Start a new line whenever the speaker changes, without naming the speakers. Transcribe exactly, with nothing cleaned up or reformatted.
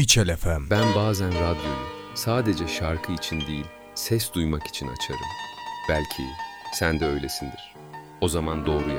İçel F M.
Ben bazen radyoyu sadece şarkı için değil, ses duymak için açarım. Belki sen de öylesindir. O zaman doğru